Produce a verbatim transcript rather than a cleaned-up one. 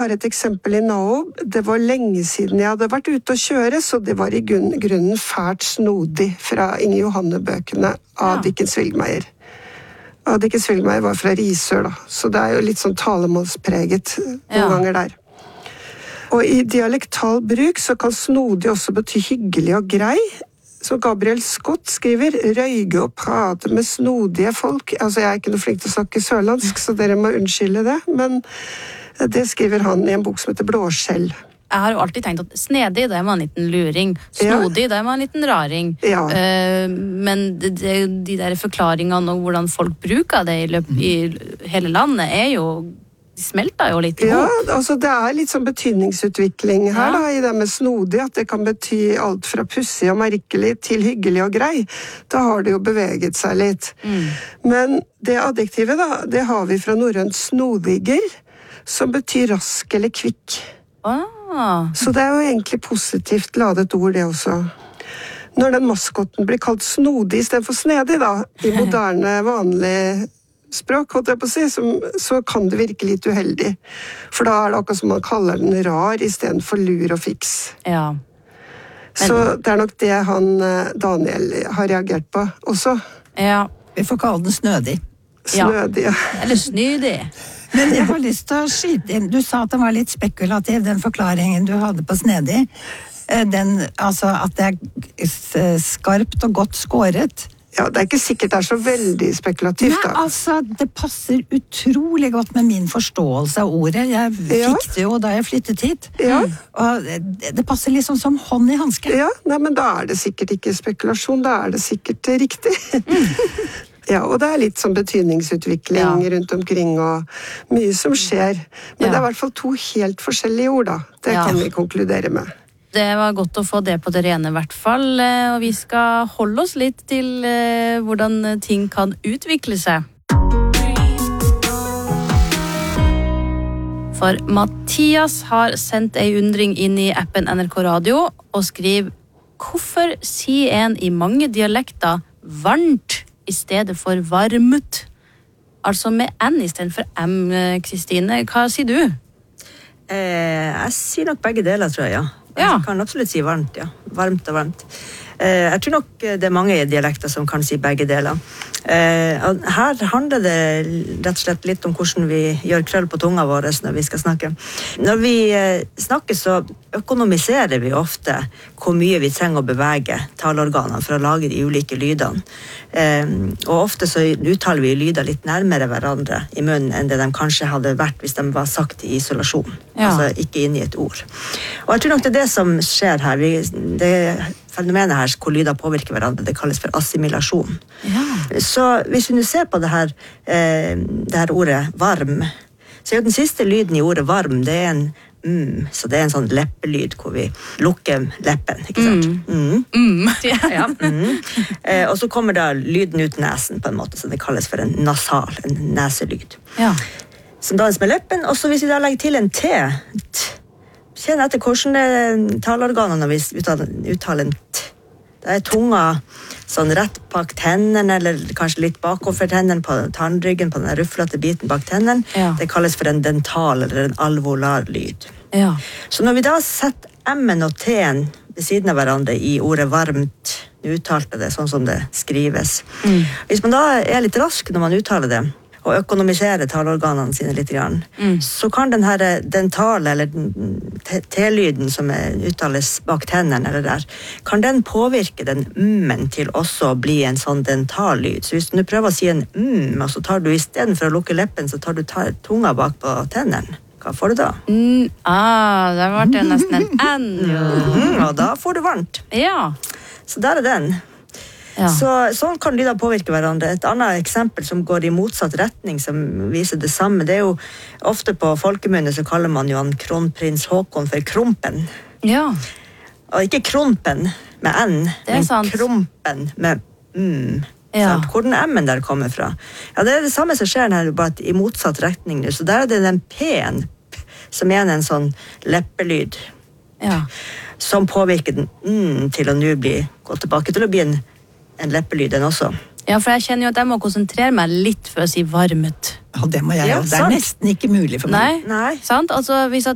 bare et eksempel i Naob. Det var lenge siden jeg hadde vært ute og kjøre, så det var i grunnen fælt snodig fra Inge Johanne-bøkene av ja. Dickens Vilgmeier. Ja, Dickens Vilgmeier var fra Risør, da, så det er jo litt sånn talemålspreget noen ja. Ganger der. Og i dialektal bruk så kan snodig også bety hyggelig og grei. Så Gabriel Scott skriver, røyge og prate med snodige folk. Altså, jeg er ikke noe flink til å snakke sørlandsk, så dere må unnskylde det, men det skriver han i en bok som heter Blåskjell. Jeg har jo alltid tenkt at snedig, det er man en liten luring. Snodig, ja. Det er man en liten raring. Ja. Uh, men det, det, de der forklaringene og hvordan folk bruker det i, løp, i hele landet er jo, de smelter jo litt i ja, hop. Altså det er litt sånn betydningsutvikling her ja. Da, i det med snodig, at det kan bety alt fra pussig og merkelig til hyggelig og grei. Da har det jo beveget seg litt. Mm. Men det adjektivet da, det har vi fra norrønt snodiger, som betyr rask eller kvikk. Ah. Så det er jo egentlig positivt ladet ord det også. Når den maskotten blir kalt snodig i stedet for snedig da, i moderne vanlig språk, holdt jeg på å si, som, så kan det virke litt uheldig. For da er det akkurat som man kaller den rar i stedet for lur og fiks. Ja. Men... Så det er nok det han Daniel har reagert på også. Ja. Vi får kalle den snødig. Snødig, ja. Eller snydig. Men jeg har lyst til å skyte inn. Du sa at den var litt spekulativ, den forklaringen du hadde på snedig. Den, altså at det er skarpt og godt skåret. Ja, det er ikke sikkert det er så veldig spekulativt da. Nei, altså, det passer utrolig godt med min forståelse av ordet. Jeg fikk ja. Det jo da jeg flyttet hit. Ja. Og det, det passer liksom som hånd i hanske. Ja, nei, men da er det sikkert ikke spekulasjon, da er det sikkert riktig. Ja, og det er litt sånn betydningsutvikling ja. Rundt omkring, og mye som skjer. Men ja. Det er i hvert fall to helt forskjellige ord, da. Det ja. Kan vi konkludere med. Det var godt å få det på det rene, i hvert fall. Og vi skal holde oss litt til uh, hvordan ting kan utvikle seg. For Mathias har sendt ei undring inn i appen N R K Radio, og skriver, hvorfor sier en i mange dialekter varmt i stedet for varmt? Altså med N i stedet for M, Kristine. Hva sier du? Eh, jeg sier nok begge deler, tror jeg, ja. Ja. Jeg kan absolutt si varmt, ja. Varmt og varmt. Eh, jeg tror nok det er mange dialekter som kan si begge deler. Eh, her handler det rett og slett litt om hvordan vi gjør krøll på tunga vår når vi skal snakke. Når vi eh, snakker, så økonomiserer vi ofte hvor mye vi trenger å bevege taleorganene for å lage de ulike lydene. Eh, og ofte så uttaler vi lyder litt nærmere hverandre i munnen enn det de kanskje hadde vært hvis de var sagt i isolasjon. Ja. Altså ikke inn i et ord. Og jeg tror nok det er det som skjer her. Vi, det fenomenet her hvor lyder påvirker hverandre, det kalles for assimilasjon. Ja. Så hvis vi nu ser på det her, eh, det her ordet varm, så er jo den siste lyden i ordet varm, det er en mm, så det er en sånn leppelyd hvor vi lukker leppen, ikke sant? Mm. Mm. Ja, mm. Eh, og så kommer da lyden ut nesen på en måte, så det kalles for en nasal, en neselyd. Ja. Som dannes med leppen, og så hvis vi da legger til en T, t kjenn etter hvordan det er taleorganene når vi uttaler, uttaler en T. Det er tunga sånn rett bak tennene, eller kanskje litt bakover tennene på tannryggen, på den rufflete biten bak tennene. Ja. Det kalles for en dental eller en alvolar lyd. Ja. Så når vi da setter M-en og T-en ved siden av hverandre i ordet varmt, uttalte det sånn som det skrives. Mm. Hvis man da er litt rask når man uttaler det, og økonomisere taleorganene sine litt grann, mm. så kan den her dentale, eller T-lyden som uttales bak tennene, eller der, kan den påvirke den mm-en til også å bli en sånn dental-lyd. Så hvis du prøver å si en mm, og så tar du i stedet for å lukke leppen, så tar du tar tunga bak på tennene. Hva får du da? Mm, ah, det var det nesten en N. Mm, og da får du varmt. Ja. Så der er den. Ja. Så, sånn kan lyder påvirke hverandre. Et annet eksempel som går i motsatt retning, som viser det samme, det er jo ofte på folkemunne så kaller man jo han kronprins Håkon for Krompen. Ja. Og ikke Krompen med N, men sant. Krompen med mm. Ja. Hvor den M-en der kommer fra. Ja, det er det samme som skjer her, bare i motsatt retning. Så der er det den P-en, som er en sånn leppelyd, ja. som påvirker den mm, til å nå bli, gå tilbake til å bli en en leppelyd den også. Ja, for jeg kjenner jo at jeg må konsentrere meg litt for å si varmet. Ja, det må jeg ja, jo. Det er nesten ikke mulig for meg. Nei, Nei. Sant? Altså, hvis at